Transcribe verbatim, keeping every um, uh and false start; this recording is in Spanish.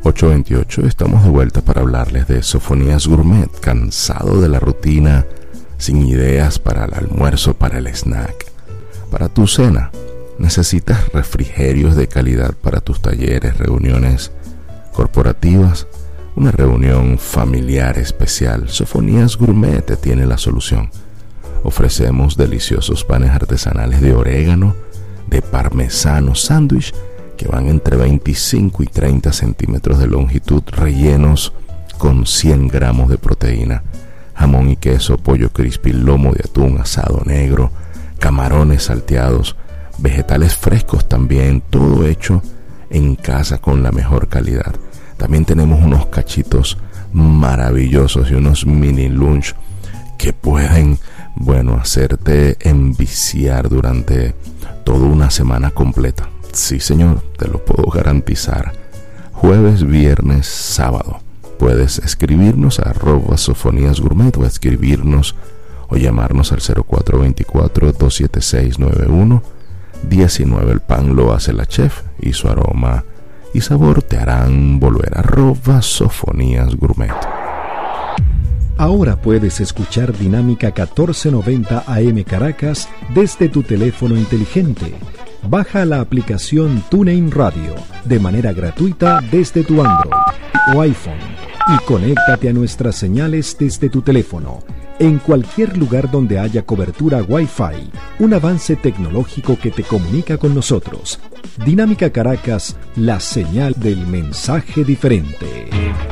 ocho veintiocho. Estamos de vuelta para hablarles de Sofonías Gourmet. Cansado de la rutina, sin ideas para el almuerzo, para el snack, para tu cena. ¿Necesitas refrigerios de calidad para tus talleres, reuniones corporativas? Una reunión familiar especial. Sofonías Gourmet te tiene la solución. Ofrecemos deliciosos panes artesanales de orégano, de parmesano, sándwich que van entre veinticinco y treinta centímetros de longitud, rellenos con cien gramos de proteína, jamón y queso, pollo crispy, lomo de atún, asado negro, camarones salteados, vegetales frescos también, todo hecho en casa con la mejor calidad. También tenemos unos cachitos maravillosos y unos mini lunch que pueden, bueno, hacerte enviciar durante toda una semana completa. Sí, señor, te lo puedo garantizar. Jueves, viernes, sábado. Puedes escribirnos a arroba Sofonías Gourmet o escribirnos o llamarnos al cero cuatro dos cuatro, dos siete seis, nueve uno uno nueve. El pan lo hace la chef y su aroma y sabor te harán volver. Arroba Sofonías Gourmet. Ahora puedes escuchar Dinámica catorce noventa A M Caracas desde tu teléfono inteligente. Baja la aplicación TuneIn Radio de manera gratuita desde tu Android o iPhone y conéctate a nuestras señales desde tu teléfono en cualquier lugar donde haya cobertura Wi-Fi, un avance tecnológico que te comunica con nosotros. Dinámica Caracas, la señal del mensaje diferente.